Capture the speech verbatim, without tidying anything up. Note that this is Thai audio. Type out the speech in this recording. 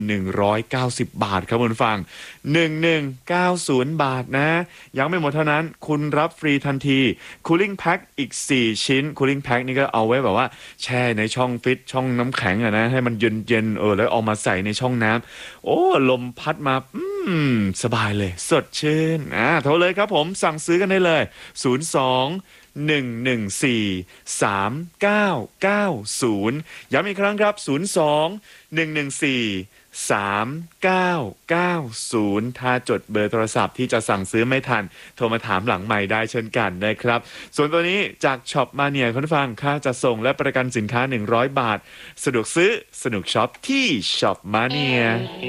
หนึ่งร้อยเก้าสิบบาทครับคุณฟังหนึ่งหนึ่งเก้าศูนย์บาทนะยังไม่หมดเท่านั้นคุณรับฟรีทันที Cooling Pack อีกสี่ชิ้น Cooling Pack นี่ก็เอาไว้แบบว่าแช่ในช่องฟิตช่องน้ำแข็งอะนะให้มันเย็นๆเออแล้วเอามาใส่ในช่องน้ำโอ้ลมพัดมาอืมสบายเลยสดชื่นอ่าโทรเลยครับผมสั่งซื้อกันได้เลยศูนย์ สอง หนึ่ง หนึ่ง สี่ สาม เก้า เก้า ศูนย์ย้ำอีกครั้งครับศูนย์ สอง หนึ่ง หนึ่ง สี่ สาม เก้า เก้า ศูนย์ถ้าจดเบอร์โทรศัพท์ที่จะสั่งซื้อไม่ทันโทรมาถามหลังใหม่ได้เช่นกันนะครับส่วนตัวนี้จากช็อปมาเนียคุณผู้ฟังค่าจัดส่งและประกันสินค้าหนึ่งร้อยบาทสะดวกซื้อสนุกช็อปที่ช็อปมาเนีย